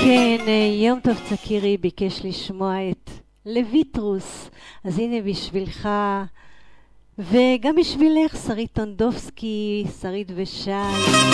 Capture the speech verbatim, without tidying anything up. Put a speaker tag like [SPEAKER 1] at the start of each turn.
[SPEAKER 1] כן, יום טוב צקירי ביקש לשמוע את לויטרוס, אז הנה בשבילך וגם בשבילך שרית טונדובסקי, שרית ושי.